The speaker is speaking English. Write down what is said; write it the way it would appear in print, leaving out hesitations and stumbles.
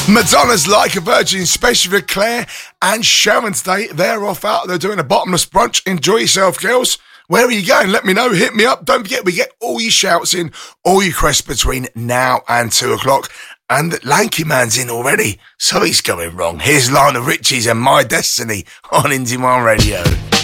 Madonna's Like a Virgin, special for Claire and Sharon today. They're off out. They're doing a bottomless brunch. Enjoy yourself, girls. Where are you going? Let me know. Hit me up. Don't forget, we get all your shouts in, all your requests between now and 2 o'clock. And Lanky Man's in already, so he's going wrong. Here's Lionel Richie's and My Destiny on Indie One Radio.